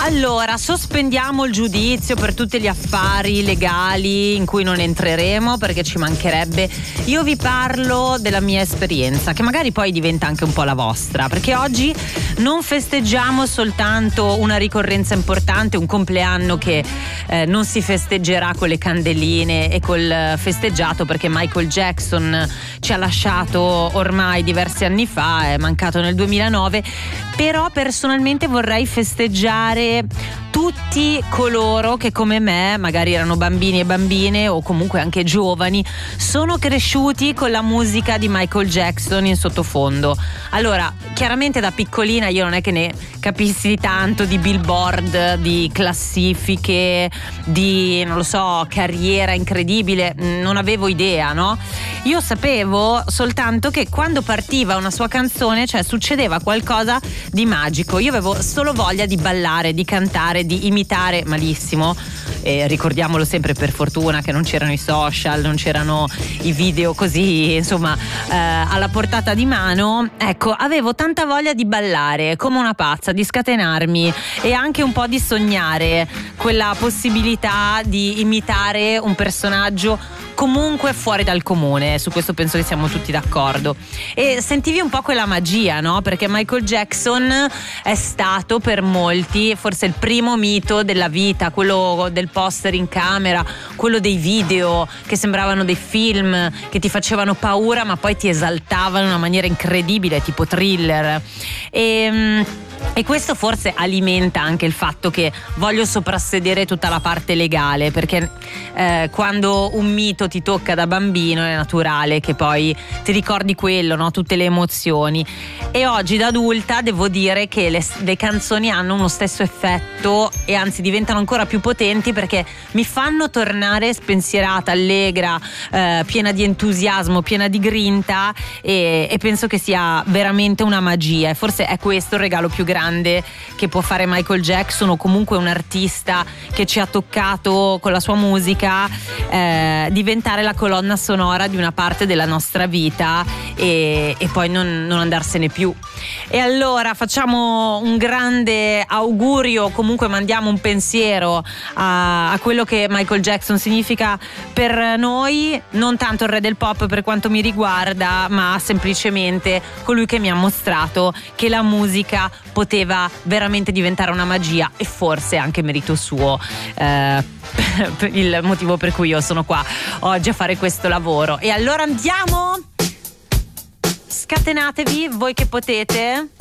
Allora, sospendiamo il giudizio per tutti gli affari legali in cui non entreremo, perché ci mancherebbe. Io vi parlo della mia esperienza, che magari poi diventa anche un po' la vostra, perché oggi non festeggiamo soltanto una ricorrenza importante, un compleanno che non si festeggerà con le candeline e col festeggiato, perché Michael Jackson ci ha lasciato ormai diversi anni fa, è mancato nel 2009, però personalmente vorrei festeggiare tutti coloro che come me, magari erano bambini e bambine o comunque anche giovani, sono cresciuti con la musica di Michael Jackson in sottofondo. Allora, chiaramente da piccolina io non è che ne capissi tanto di Billboard, di classifiche, di, non lo so, carriera incredibile, non avevo idea, no? Io sapevo soltanto che quando partiva una sua canzone, cioè succedeva qualcosa di magico. Io avevo solo voglia di ballare, di cantare, di imitare malissimo. Ricordiamolo sempre, per fortuna che non c'erano i social, non c'erano i video così, insomma, alla portata di mano. Ecco, avevo tanta voglia di ballare come una pazza, di scatenarmi e anche un po' di sognare quella possibilità di imitare un personaggio comunque fuori dal comune. Su questo penso che siamo tutti d'accordo. E sentivi un po' quella magia, no? Perché Michael Jackson è stato per molti forse il primo mito della vita, quello del poster in camera, quello dei video che sembravano dei film che ti facevano paura ma poi ti esaltavano in una maniera incredibile, tipo Thriller. E questo forse alimenta anche il fatto che voglio soprassedere tutta la parte legale, perché quando un mito ti tocca da bambino è naturale che poi ti ricordi quello, no? Tutte le emozioni. E oggi da adulta devo dire che le canzoni hanno uno stesso effetto e anzi diventano ancora più potenti, perché mi fanno tornare spensierata, allegra, piena di entusiasmo, piena di grinta, e penso che sia veramente una magia, e forse è questo il regalo più grande che può fare Michael Jackson, o comunque un artista che ci ha toccato con la sua musica, diventare la colonna sonora di una parte della nostra vita e poi non andarsene più. E allora facciamo un grande augurio, comunque mandiamo un pensiero a quello che Michael Jackson significa per noi, non tanto il re del pop per quanto mi riguarda, ma semplicemente colui che mi ha mostrato che la musica poteva veramente diventare una magia, e forse anche merito suo, il motivo per cui io sono qua oggi a fare questo lavoro. E allora andiamo, scatenatevi voi che potete.